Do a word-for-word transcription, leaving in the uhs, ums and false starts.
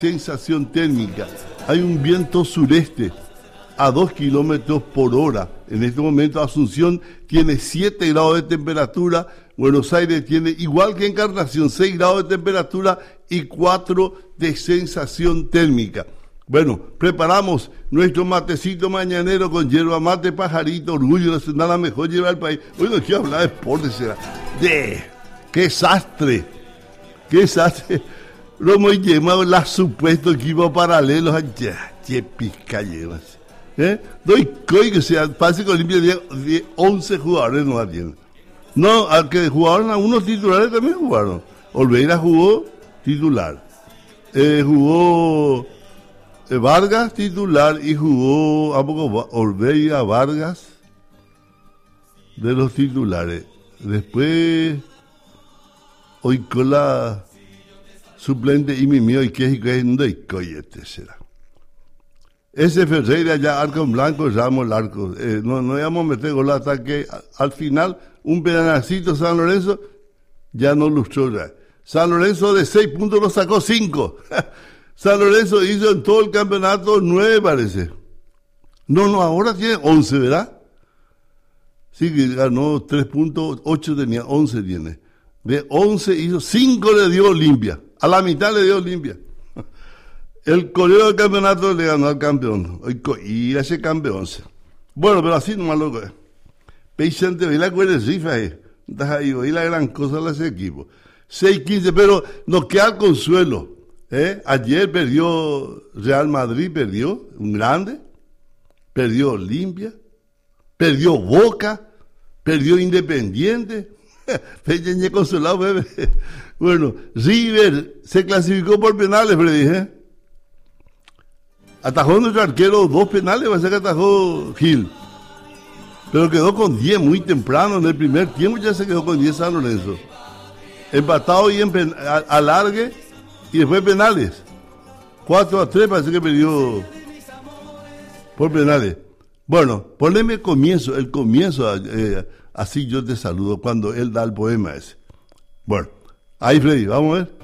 sensación térmica. Hay un viento sureste a dos kilómetros por hora. En este momento Asunción tiene siete grados de temperatura, Buenos Aires tiene, igual que Encarnación, seis grados de temperatura y cuatro de sensación térmica. Bueno, preparamos nuestro matecito mañanero con yerba mate, pajarito, orgullo nacional, la mejor yerba del país. Hoy no quiero hablar de deporte, será. De, qué sastre, qué sastre. Romo y llamado la supuesto equipo paralelos allá, che pizcalleras. ¿Eh? Doy coi que sea fácil con limpia de once jugadores no tienen. No, al que jugaron a unos titulares también jugaron. Olveira jugó titular. Eh, jugó eh, Vargas titular y jugó a poco Olveira Vargas de los titulares. Después hoy con la suplente y mi mío y que es un de coyete será. Ese Ferreira ya arco en blanco, llamo el arco. Eh, no, no íbamos a meter gol hasta que al final un pedacito San Lorenzo ya no luchó ya. San Lorenzo de seis puntos lo sacó cinco. San Lorenzo hizo en todo el campeonato nueve parece. No, no, ahora tiene once, ¿verdad? Sí, que ganó tres puntos, ocho tenía, once tiene. De once hizo cinco le dio Olimpia. A la mitad le dio Olimpia. El colero del campeonato le ganó al campeón. Y ese campeón. Bueno, pero así nomás loco. Peixante, ve la cuerda de rifa, eh. Estás ahí, ve la gran cosa de ese equipo. seis quince, pero nos queda el consuelo. ¿eh? Ayer perdió Real Madrid, perdió, un grande. Perdió Olimpia. Perdió Boca. Perdió Independiente. Peña consolado, bebé. Bueno, River se clasificó por penales, Freddy, ¿eh? Atajó nuestro arquero dos penales, va a ser que atajó Gil. Pero quedó con diez muy temprano, en el primer tiempo ya se quedó con diez San Lorenzo. Empatado y en pen, a, alargue y después penales. cuatro a tres parece que perdió por penales. Bueno, poneme el comienzo, el comienzo, eh, así yo te saludo cuando él da el poema ese. Bueno. Ahí, Freddy, vamos a ver.